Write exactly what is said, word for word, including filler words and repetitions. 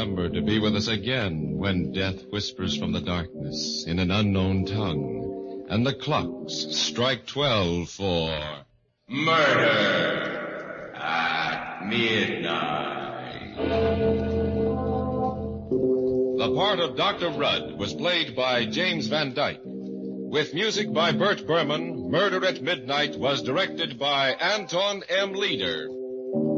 remember to be with us again when death whispers from the darkness in an unknown tongue, and the clocks strike twelve for Murder at Midnight. The part of Doctor Rudd was played by James Van Dyke. With music by Bert Berman, Murder at Midnight was directed by Anton M. Leader.